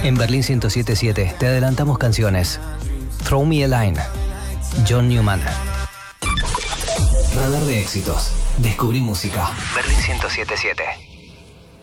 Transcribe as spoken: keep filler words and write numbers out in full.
En Berlín ciento siete punto siete te adelantamos canciones. Throw Me a Line, John Newman. Radar de éxitos. Descubrí música. Berlín ciento siete punto siete.